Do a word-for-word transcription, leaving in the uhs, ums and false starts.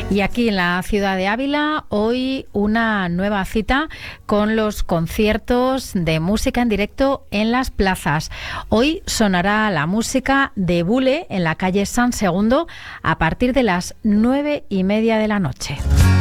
Y aquí en la ciudad de Ávila, hoy una nueva cita con los conciertos de música en directo en las plazas. Hoy sonará la música de Bule en la calle San Segundo a partir de las nueve y media de la noche.